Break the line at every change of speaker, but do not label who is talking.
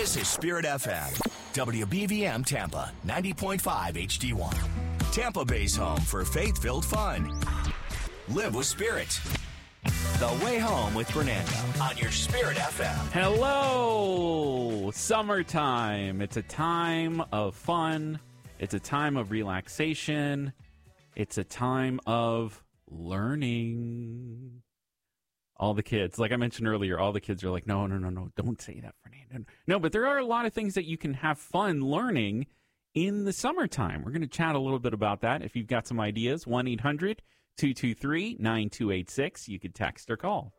This is Spirit FM, WBVM Tampa, 90.5 HD1. Tampa Bay's home for faith-filled fun. Live with Spirit. The Way Home with Fernando on your Spirit FM.
Hello! Summertime. It's a time of fun. It's a time of relaxation. It's a time of learning. All the kids, like I mentioned earlier, all the kids are like, no, don't say that, Fernando. No, but there are a lot of things that you can have fun learning in the summertime. We're going to chat a little bit about that. If you've got some ideas, 1-800-223-9286. You could text or call.